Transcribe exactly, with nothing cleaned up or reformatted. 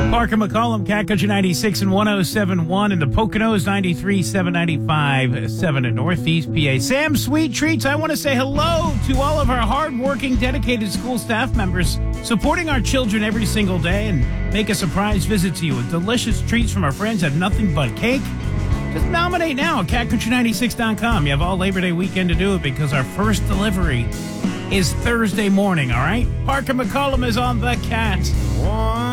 Parker McCollum, Cat Country ninety-six and one oh seven point one in the Poconos, ninety-three, seven ninety-five, seven in Northeast P A. Sam Sweet Treats, I want to say hello to all of our hardworking, dedicated school staff members supporting our children every single day and make a surprise visit to you with delicious treats from our friends at Nothing But Cake. Just nominate now at cat country ninety-six dot com. You have all Labor Day weekend to do it because our first delivery is Thursday morning, all right? Parker McCollum is on the Cat.